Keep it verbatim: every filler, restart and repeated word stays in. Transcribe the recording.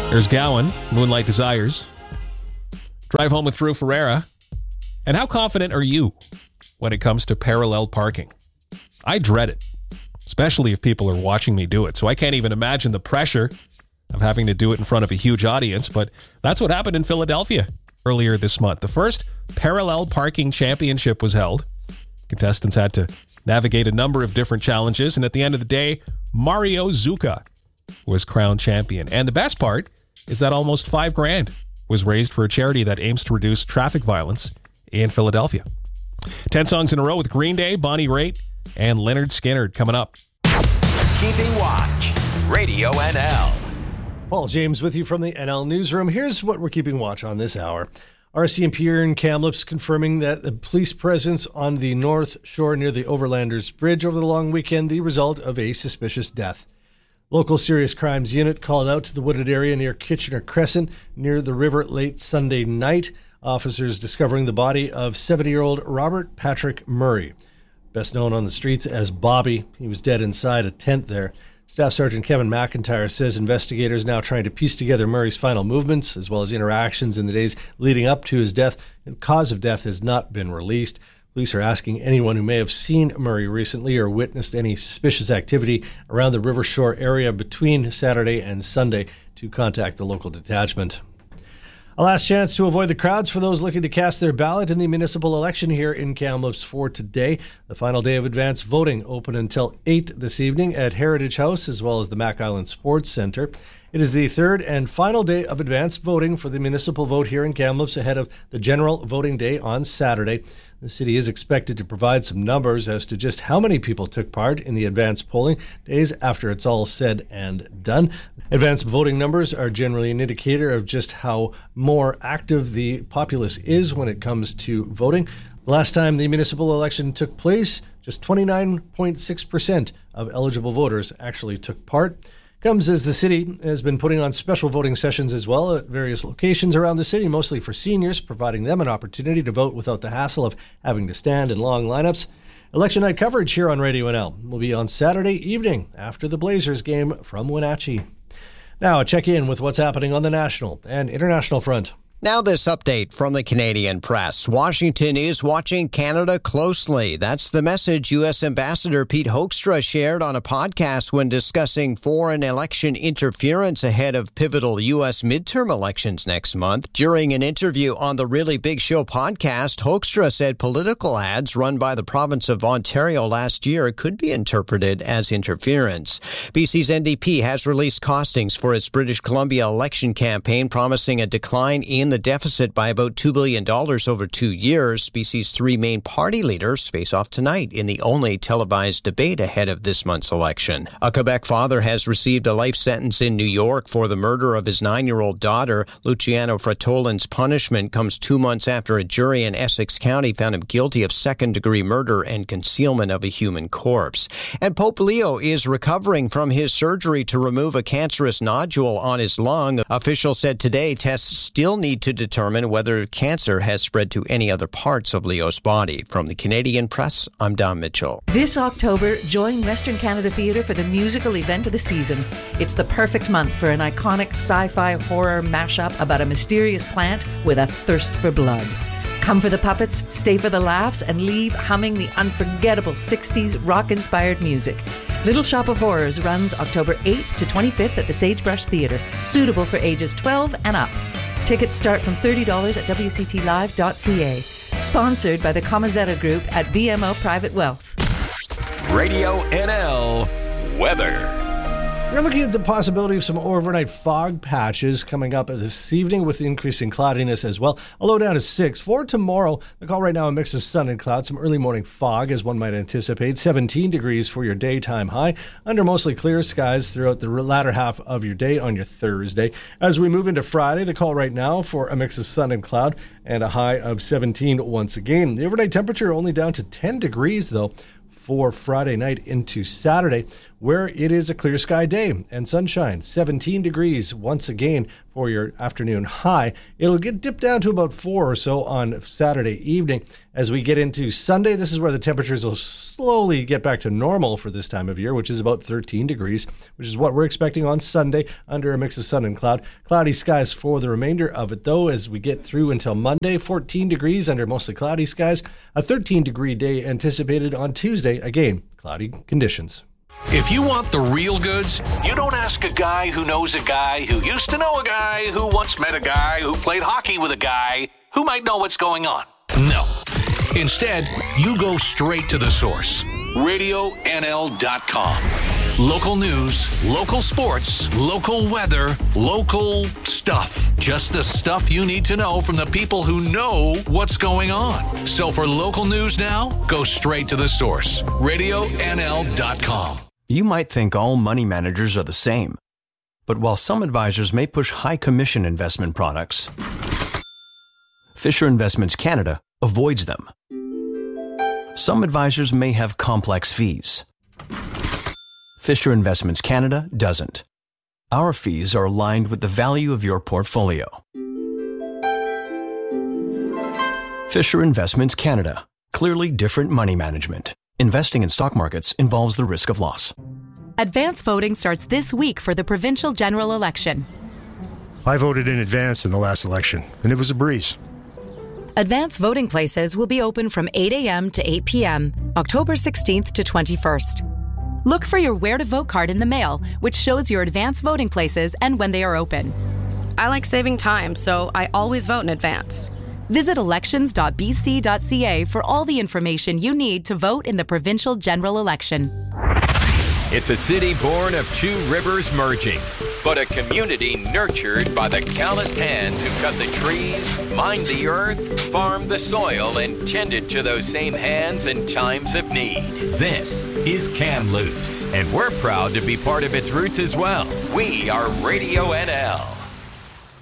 There's Gowan, Moonlight Desires. Drive Home with Drew Ferreira. And how confident are you when it comes to parallel parking? I dread it, especially if people are watching me do it. So I can't even imagine the pressure of having to do it in front of a huge audience. But that's what happened in Philadelphia earlier this month. The first parallel parking championship was held. Contestants had to navigate a number of different challenges. And at the end of the day, Mario Zucca was crowned champion. And the best part is that almost five grand was raised for a charity that aims to reduce traffic violence in Philadelphia. Ten songs in a row with Green Day, Bonnie Raitt, and Leonard Skinner coming up. Keeping Watch, Radio N L. Paul James with you from the N L Newsroom. Here's what we're keeping watch on this hour. R C M P here in Kamloops confirming that the police presence on the North Shore near the Overlanders Bridge over the long weekend, the result of a suspicious death. Local Serious Crimes Unit called out to the wooded area near Kitchener Crescent near the river late Sunday night. Officers discovering the body of seventy-year-old Robert Patrick Murray, best known on the streets as Bobby. He was dead inside a tent there. Staff Sergeant Kevin McIntyre says investigators now trying to piece together Murray's final movements as well as interactions in the days leading up to his death. The cause of death has not been released. Police are asking anyone who may have seen Murray recently or witnessed any suspicious activity around the River Shore area between Saturday and Sunday to contact the local detachment. A last chance to avoid the crowds for those looking to cast their ballot in the municipal election here in Kamloops for today. The final day of advance voting open until eight this evening at Heritage House as well as the Mac Island Sports Centre. It is the third and final day of advance voting for the municipal vote here in Kamloops ahead of the general voting day on Saturday. The city is expected to provide some numbers as to just how many people took part in the advance polling days after it's all said and done. Advance voting numbers are generally an indicator of just how more active the populace is when it comes to voting. The last time the municipal election took place, just twenty-nine point six percent of eligible voters actually took part. Comes as the city has been putting on special voting sessions as well at various locations around the city, mostly for seniors, providing them an opportunity to vote without the hassle of having to stand in long lineups. Election night coverage here on Radio N L will be on Saturday evening after the Blazers game from Wenatchee. Now, a check-in with what's happening on the national and international front. Now this update from the Canadian press. Washington is watching Canada closely. That's the message U S Ambassador Pete Hoekstra shared on a podcast when discussing foreign election interference ahead of pivotal U S midterm elections next month. During an interview on the Really Big Show podcast, Hoekstra said political ads run by the province of Ontario last year could be interpreted as interference. B C's N D P has released costings for its British Columbia election campaign, promising a decline in the deficit by about two billion dollars over two years. B C's three main party leaders face off tonight in the only televised debate ahead of this month's election. A Quebec father has received a life sentence in New York for the murder of his nine-year-old daughter. Luciano Fratolin's punishment comes two months after a jury in Essex County found him guilty of second-degree murder and concealment of a human corpse. And Pope Leo is recovering from his surgery to remove a cancerous nodule on his lung. Officials said today tests still need to determine whether cancer has spread to any other parts of Leo's body. From the Canadian Press, I'm Don Mitchell. This October, join Western Canada Theatre for the musical event of the season. It's the perfect month for an iconic sci-fi horror mashup about a mysterious plant with a thirst for blood. Come for the puppets, stay for the laughs, and leave humming the unforgettable sixties rock-inspired music. Little Shop of Horrors runs October eighth to twenty-fifth at the Sagebrush Theatre, suitable for ages twelve and up. Tickets start from thirty dollars at w c t live dot c a. Sponsored by the Comazetta Group at B M O Private Wealth. Radio N L weather. We're looking at the possibility of some overnight fog patches coming up this evening with increasing cloudiness as well. A low down to six. For tomorrow, the call right now a mix of sun and clouds, some early morning fog as one might anticipate. seventeen degrees for your daytime high under mostly clear skies throughout the latter half of your day on your Thursday. As we move into Friday, the call right now for a mix of sun and cloud and a high of seventeen once again. The overnight temperature only down to ten degrees though for Friday night into Saturday, where it is a clear sky day and sunshine. seventeen degrees once again for your afternoon high. It'll get dipped down to about four or so on Saturday evening As we get into Sunday, this is where the temperatures will slowly get back to normal for this time of year, which is about thirteen degrees, which is what we're expecting on Sunday under a mix of sun and cloud. Cloudy skies for the remainder of it, though, as we get through until Monday. fourteen degrees under mostly cloudy skies. A thirteen degree day anticipated on Tuesday. Again, cloudy conditions. If you want the real goods, you don't ask a guy who knows a guy who used to know a guy who once met a guy who played hockey with a guy who might know what's going on. No. Instead, you go straight to the source. radio N L dot com. Local news, local sports, local weather, local stuff. Just the stuff you need to know from the people who know what's going on. So for local news now, go straight to the source. radio N L dot com. You might think all money managers are the same. But while some advisors may push high commission investment products, Fisher Investments Canada avoids them. Some advisors may have complex fees. Fisher Investments Canada doesn't. Our fees are aligned with the value of your portfolio. Fisher Investments Canada. Clearly different money management. Investing in stock markets involves the risk of loss. Advance voting starts this week for the provincial general election. I voted in advance in the last election, and it was a breeze. Advance voting places will be open from eight a.m. to eight p.m., October sixteenth to twenty-first. Look for your Where to Vote card in the mail, which shows your advance voting places and when they are open. I like saving time, so I always vote in advance. Visit elections dot b c dot c a for all the information you need to vote in the provincial general election. It's a city born of two rivers merging, but a community nurtured by the calloused hands who cut the trees, mined the earth, farmed the soil, and tended to those same hands in times of need. This is Kamloops, and we're proud to be part of its roots as well. We are Radio N L.